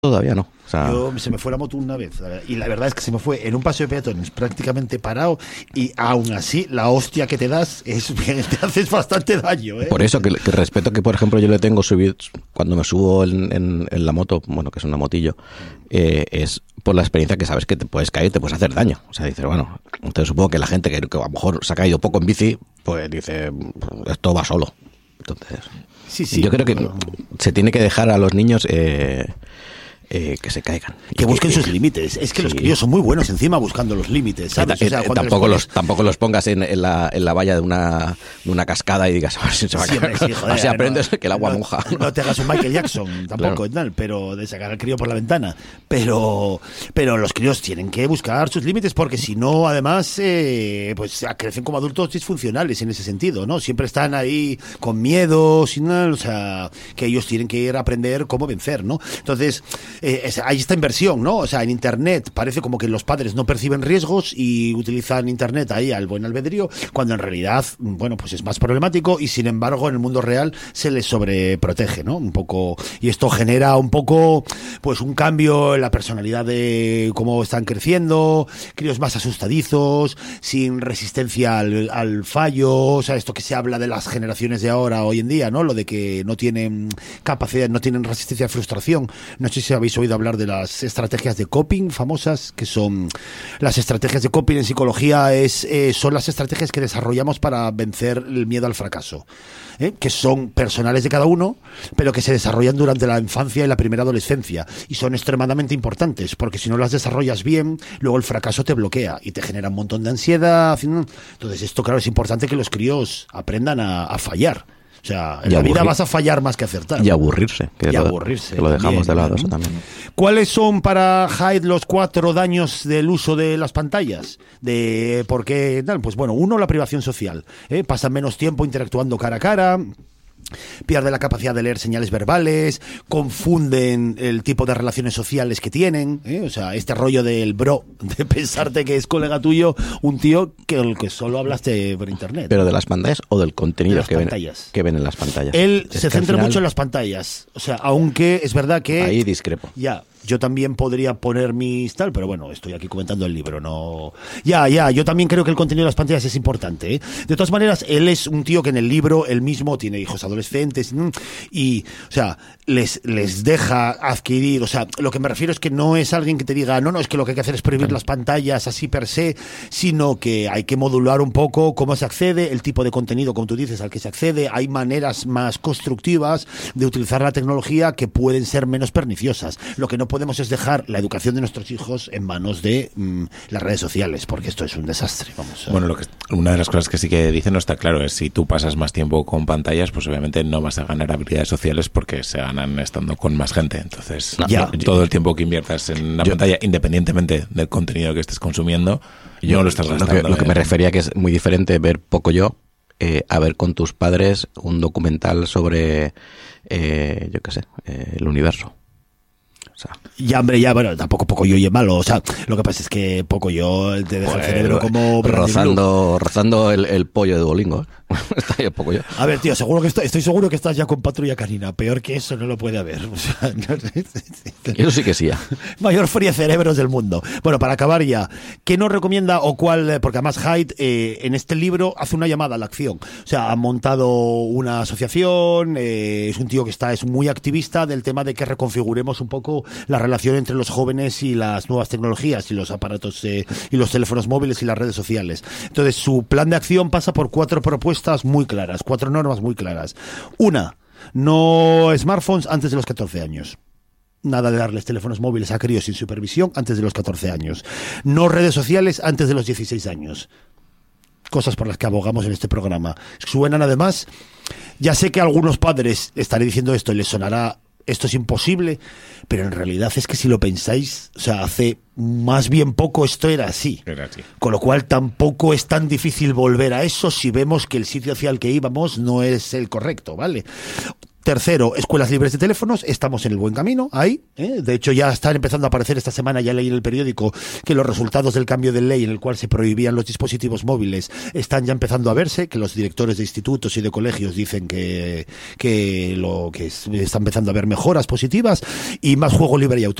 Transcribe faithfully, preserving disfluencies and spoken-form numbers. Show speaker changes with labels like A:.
A: todavía no. O sea,
B: yo se me fue la moto una vez y la verdad es que se me fue en un paseo de peatones prácticamente parado y aún así la hostia que te das es te haces bastante daño, ¿eh?
A: Por eso que, que respeto que, por ejemplo, yo le tengo subir cuando me subo en, en, en la moto, bueno, que es una motillo, eh, es por la experiencia que sabes que te puedes caer y te puedes hacer daño. O sea, dices, bueno, entonces supongo que la gente que, que a lo mejor se ha caído poco en bici, pues dice, esto va solo. Entonces,
B: sí, sí,
A: yo creo que
B: bueno,
A: se tiene que dejar a los niños eh, eh, que se caigan.
B: Que busquen que, sus límites. Es que sí. Los críos son muy buenos encima buscando los límites, ¿sabes?
A: Eh,
B: o sea,
A: eh, tampoco, pones... los, tampoco los pongas en, en, la, en la valla de una, de una cascada y digas, a ver si se va sí, a caer. Sí, joder, así aprendes no, que el agua
B: no,
A: moja.
B: No te hagas un Michael Jackson, tampoco, claro. tal, pero de sacar al crío por la ventana. Pero, pero los críos tienen que buscar sus límites porque si no, además, eh, pues crecen como adultos disfuncionales en ese sentido, ¿no? Siempre están ahí con miedo, sin nada, o sea, que ellos tienen que ir a aprender cómo vencer, ¿no? Entonces, eh, es, ahí está inversión, ¿no? O sea, en Internet parece como que los padres no perciben riesgos y utilizan Internet ahí al buen albedrío, cuando en realidad, bueno, pues es más problemático y sin embargo en el mundo real se les sobreprotege, ¿no? Un poco, y esto genera un poco, pues un cambio en la personalidad de cómo están creciendo, críos más asustadizos, sin resistencia al, al fallo, o sea, esto que se habla de las generaciones de ahora, hoy en día, ¿no? Lo de que no tienen capacidad, no tienen resistencia a frustración. No sé si habéis oído hablar de las estrategias de coping famosas, que son las estrategias de coping en psicología, es eh, son las estrategias que desarrollamos para vencer el miedo al fracaso, ¿eh? Que son personales de cada uno, pero que se desarrollan durante la infancia y la primera adolescencia, y son extremadamente importantes, porque si no las desarrollas bien, luego el fracaso te bloquea y te genera un montón de ansiedad. Entonces esto, claro, es importante que los críos aprendan a, a fallar. O sea, en y la aburrir. vida vas a fallar más que acertar.
A: Y aburrirse. Que
B: y
A: lo,
B: aburrirse.
A: Que lo dejamos
B: también,
A: de lado,
B: ¿no?
A: eso también.
B: ¿Cuáles son para Haidt los cuatro daños del uso de las pantallas? De ¿por qué tal? Pues bueno, uno, la privación social. ¿eh? Pasan menos tiempo interactuando cara a cara. Pierde la capacidad de leer señales verbales, confunden el tipo de relaciones sociales que tienen, ¿eh? O sea, este rollo del bro, de pensarte que es colega tuyo, un tío que el que solo hablaste por internet.
A: ¿Pero de las pantallas o del contenido
B: de las
A: que,
B: pantallas.
A: Ven, que ven en las pantallas?
B: Él
A: es
B: se centra
A: final...
B: mucho en las pantallas, o sea, aunque es verdad que...
A: Ahí discrepo.
B: Ya. Yo también podría poner mis tal, pero bueno, estoy aquí comentando el libro, no... Ya, ya, yo también creo que el contenido de las pantallas es importante, ¿eh? De todas maneras, él es un tío que en el libro, él mismo tiene hijos adolescentes y, o sea, les, les deja adquirir, o sea, lo que me refiero es que no es alguien que te diga, no, no, es que lo que hay que hacer es prohibir las pantallas así per se, sino que hay que modular un poco cómo se accede, el tipo de contenido, como tú dices, al que se accede. Hay maneras más constructivas de utilizar la tecnología que pueden ser menos perniciosas. Lo que no podemos es dejar la educación de nuestros hijos en manos de mmm, las redes sociales, porque esto es un desastre. Vamos a...
C: Bueno, lo que, una de las cosas que sí que dice no está claro es si tú pasas más tiempo con pantallas, pues obviamente no vas a ganar habilidades sociales porque se ganan estando con más gente. Entonces, no, ya, todo yo, el tiempo que inviertas en la yo, pantalla, independientemente del contenido que estés consumiendo, yo no lo estás gastando.
A: Lo que, lo que me refería que es muy diferente ver poco yo eh, a ver con tus padres un documental sobre, eh, yo qué sé, eh, el universo. O sea,
B: ya, hombre, ya, bueno, tampoco poco yo y es malo. O sea, lo que pasa es que poco yo te deja pues, el cerebro como...
A: Rozando, rozando el, el pollo de Duolingo. Está ahí poco yo.
B: A ver, tío, seguro que estoy, estoy seguro que estás ya con Patrulla Canina. Peor que eso no lo puede haber. O sea, no,
A: eso sí que sí, ya.
B: Mayor fría cerebros del mundo. Bueno, para acabar ya, ¿qué nos recomienda o cuál? Porque además Haidt eh, en este libro hace una llamada a la acción. O sea, ha montado una asociación, eh, es un tío que está es muy activista del tema de que reconfiguremos un poco la relación entre los jóvenes y las nuevas tecnologías y los aparatos eh, y los teléfonos móviles y las redes sociales. Entonces, su plan de acción pasa por cuatro propuestas muy claras, cuatro normas muy claras. Una, no smartphones antes de los catorce años. Nada de darles teléfonos móviles a críos sin supervisión antes de los catorce años. No redes sociales antes de los dieciséis años. Cosas por las que abogamos en este programa. Suenan además, ya sé que a algunos padres estaré diciendo esto y les sonará esto es imposible, pero en realidad es que si lo pensáis, o sea, hace más bien poco esto era así.
C: Era así.
B: Con lo cual tampoco es tan difícil volver a eso si vemos que el sitio hacia el que íbamos no es el correcto, ¿vale? Tercero, escuelas libres de teléfonos, estamos en el buen camino, ahí. ¿eh? De hecho, ya están empezando a aparecer esta semana, ya leí en el periódico, que los resultados del cambio de ley en el cual se prohibían los dispositivos móviles están ya empezando a verse, que los directores de institutos y de colegios dicen que, que, lo, que está empezando a haber mejoras positivas y más juego libre y autónomo.